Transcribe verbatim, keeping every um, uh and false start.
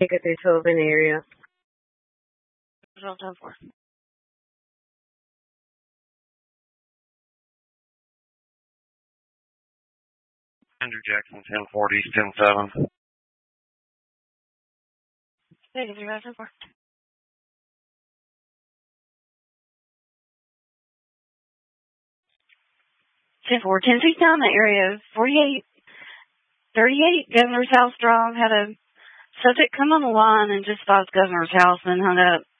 Take it through Tobin area. That's all done for. Andrew Jackson, ten forty, ten seven. Take it through Roger for. ten four, ten six down the area, forty-eight, thirty-eight, Governor's House Drive, had a subject come on the line and just stopped Governor's House and hung up.